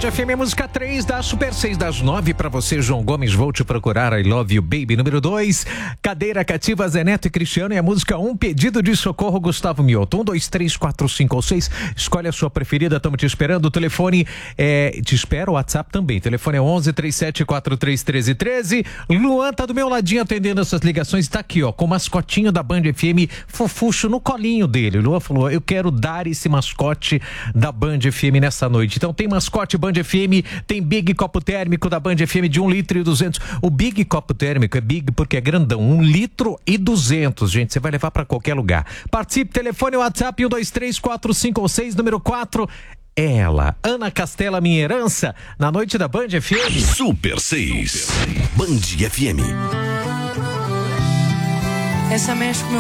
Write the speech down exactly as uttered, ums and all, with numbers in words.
F M, música três da Super seis das nove pra você, João Gomes, vou te procurar, I Love You Baby. Número dois, Cadeira Cativa, Zé Neto e Cristiano. E a música um, Pedido de Socorro, Gustavo Mioto. um, dois, três, quatro, cinco ou seis, escolhe a sua preferida, estamos te esperando. O telefone é, te espera, o WhatsApp também, telefone é onze, trinta e sete, quarenta e três, treze, treze. Luan tá do meu ladinho atendendo essas ligações, tá aqui ó, com o mascotinho da Band F M, fofucho no colinho dele. Luan falou, eu quero dar esse mascote da Band F M nessa noite. Então tem mascote Band F M, tem Big Copo Térmico da Band F M de um litro e duzentos. O Big Copo Térmico é Big porque é grandão, um litro e duzentos, gente, você vai levar pra qualquer lugar. Participe, telefone, WhatsApp um, dois, três, quatro, cinco ou seis, número quatro. Ela, Ana Castela, Minha Herança, na noite da Band F M. Super seis, Band F M. Essa mexe com